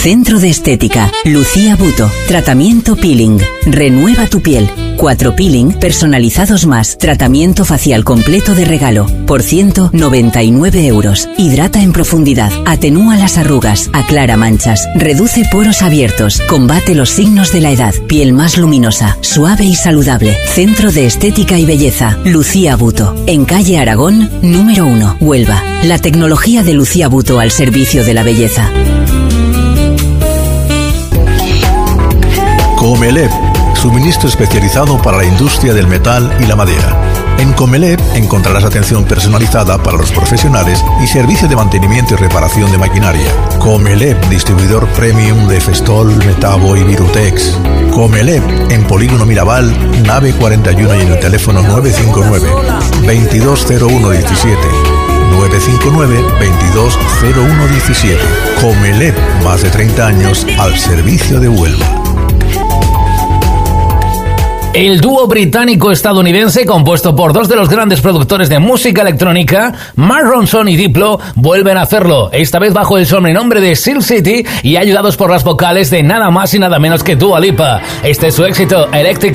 Centro de Estética Lucía Buto. Tratamiento peeling. Renueva tu piel. 4 peeling personalizados más. Tratamiento facial completo de regalo por 199 euros. Hidrata en profundidad. Atenúa las arrugas. Aclara manchas. Reduce poros abiertos. Combate los signos de la edad. Piel más luminosa, suave y saludable. Centro de Estética y Belleza Lucía Buto. En calle Aragón, número 1, Huelva. La tecnología de Lucía Buto al servicio de la belleza. Comelep, suministro especializado para la industria del metal y la madera. En Comelep encontrarás atención personalizada para los profesionales y servicio de mantenimiento y reparación de maquinaria. Comelep, distribuidor premium de Festol, Metabo y Virutex. Comelep, en Polígono Mirabal, nave 41 y en el teléfono 959-220117. 959-220117. Comelep, más de 30 años al servicio de Huelva. El dúo británico-estadounidense, compuesto por dos de los grandes productores de música electrónica, Mark Ronson y Diplo, vuelven a hacerlo, esta vez bajo el sobrenombre de Seal City y ayudados por las vocales de nada más y nada menos que Dua Lipa. Este es su éxito, Electric